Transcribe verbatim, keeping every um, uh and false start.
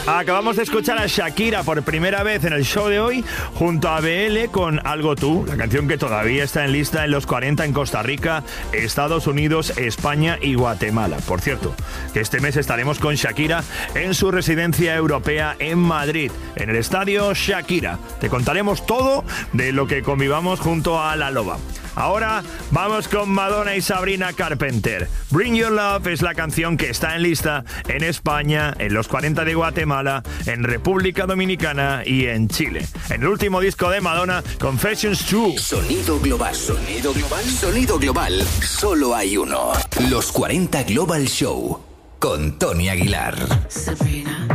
Acabamos de escuchar a Shakira por primera vez en el show de hoy junto a B L con Algo Tú, la canción que todavía está en lista en los cuarenta en Costa Rica, Estados Unidos, España y Guatemala. Por cierto, que este mes estaremos con Shakira en su residencia europea en Madrid, en el estadio Shakira. Te contaremos todo de lo que convivamos junto a La Loba. Ahora vamos con Madonna y Sabrina Carpenter. Bring Your Love es la canción que está en lista en España, en los cuarenta de Guatemala, en República Dominicana y en Chile. En el último disco de Madonna, Confessions dos. Sonido global, sonido global, sonido global. Solo hay uno. Los cuarenta Global Show con Tony Aguilar. Sabrina.